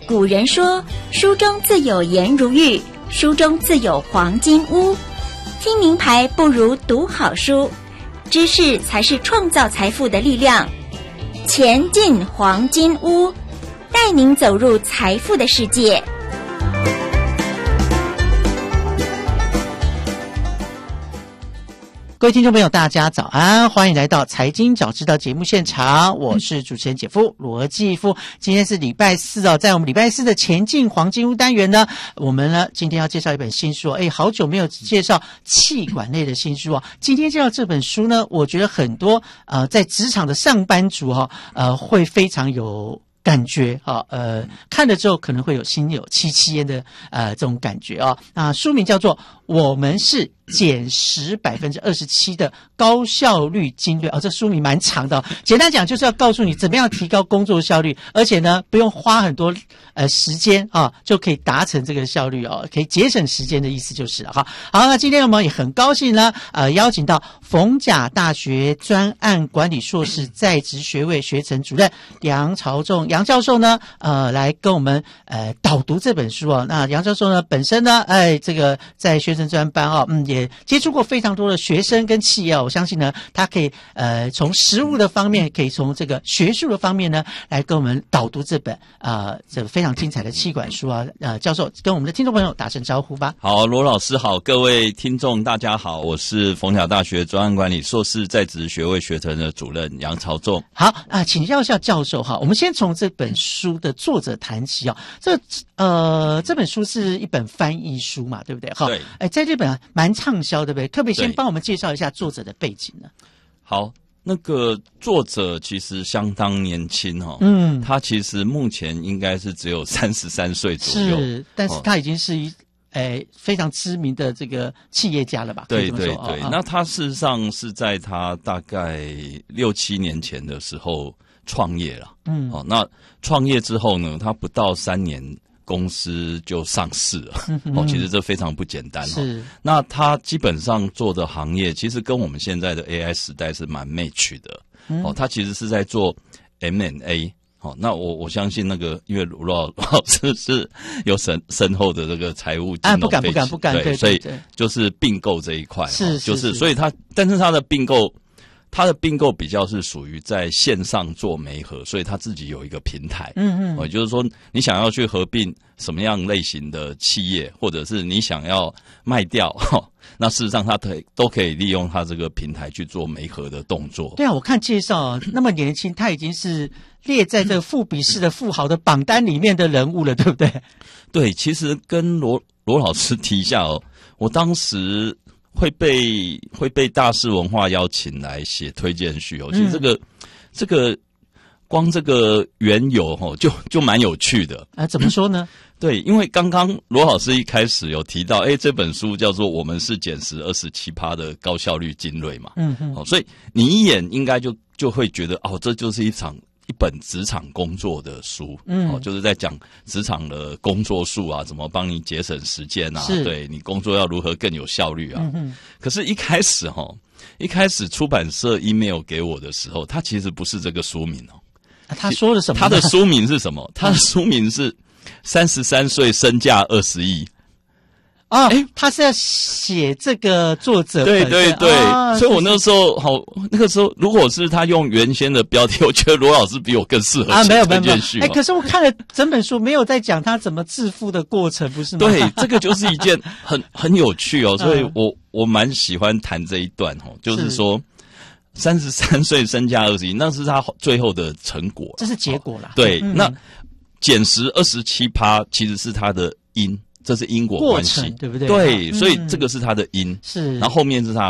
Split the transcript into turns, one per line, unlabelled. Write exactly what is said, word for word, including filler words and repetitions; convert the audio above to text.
古人说，书中自有颜如玉，书中自有黄金屋。听名牌不如读好书，知识才是创造财富的力量。钱进黄金屋，带您走入财富的世界。
各位听众朋友大家早安，欢迎来到财经早知道节目现场，我是主持人姐夫罗继夫。今天是礼拜四哦，在我们礼拜四的前进黄金屋单元呢，我们呢今天要介绍一本新书。哎，好久没有介绍企管类的新书哦。今天介绍这本书呢，我觉得很多呃在职场的上班族哈、哦、呃会非常有感觉啊，呃看了之后可能会有心有戚戚焉的呃这种感觉啊。那书名叫做《我们是减十百分之二十七的高效率精锐》哦，这书名蛮长的、哦。简单讲就是要告诉你怎么样提高工作效率，而且呢不用花很多呃时间啊，就可以达成这个效率哦，可以节省时间的意思就是了哈。好，那今天我们也很高兴呢，呃邀请到逢甲大学专案管理硕士在职学位学程主任杨朝仲杨教授呢，呃来跟我们呃导读这本书哦。那杨教授呢本身呢，哎这个在学程专班哦，嗯也也接触过非常多的学生跟企业，我相信呢，他可以呃从实务的方面，可以从这个学术的方面呢，来跟我们导读这本呃这个非常精彩的企管书啊。呃，教授跟我们的听众朋友打声招呼吧。
好，罗老师好，各位听众大家好，我是逢甲大学专案管理硕士在职学位学程的主任杨朝仲。
好啊、呃，请教一下教授哈，我们先从这本书的作者谈起啊。这呃这本书是一本翻译书嘛，对不对？哈，
对。
哎，在这本蛮畅销，对不对？特别先帮我们介绍一下作者的背景呢。
好，那个作者其实相当年轻哈、哦，
嗯，
他其实目前应该是只有三十三岁左右，
是，但是他已经是一诶、呃、非常知名的这个企业家了吧？
对对对、
哦，
那他事实上是在他大概六七年前的时候创业了，嗯，哦，那创业之后呢，他不到三年。公司就上市了、嗯、哦，其实这非常不简单哦。是，那他基本上做的行业其实跟我们现在的 A I 时代是蛮 match 的、嗯、哦。他其实是在做 M and A 哦。那我我相信那个，因为卢老老师是有深深厚的这个财务金融背景，啊，不敢不敢不敢，对，对对对，所以就是并购这一块，是、哦、就是，所以他但是他的并购。他的并购比较是属于在线上做媒合，所以他自己有一个平台。嗯嗯，也就是说，你想要去合并什么样类型的企业，或者是你想要卖掉，那事实上他可以都可以利用他这个平台去做媒合的动作。
对啊，我看介绍那么年轻，他已经是列在这个富比士的富豪的榜单里面的人物了，对不对？
对，其实跟罗罗老师提一下哦，我当时。会被会被大是文化邀请来写推荐序哦，其实这个、嗯、这个光这个缘由哦，就就蛮有趣的
啊。怎么说呢？
对，因为刚刚罗老师一开始有提到，哎，这本书叫做《我们是减十二十七趴的高效率精锐》嘛，嗯嗯、哦，所以你一眼应该就就会觉得，哦，这就是一场。一本职场工作的书，嗯，哦，就是在讲职场的工作术啊，怎么帮你节省时间啊，对你工作要如何更有效率啊。嗯、可是，一开始哈、哦，一开始出版社 email 给我的时候，他其实不是这个书名哦。
啊、他说了什么？
他的书名是什么？他的书名是三十三岁身价二十亿。
哦，哎，他是要写这个作者
对对对、哦，所以我那时候好，那个时候如果是他用原先的标题，我觉得罗老师比我更适合
啊，没有没有，
哎，
可是我看了整本书，没有在讲他怎么致富的过程，不是吗？
对，这个就是一件很很有趣哦，所以我、嗯、我蛮喜欢谈这一段哦，就是说三十三岁身价二十亿，那是他最后的成果，
这是结果啦。
对，嗯、那减十二十七趴其实是他的因。这是因果关系，
对不对？
对，嗯、所以这个是他的因，是，然后后面是他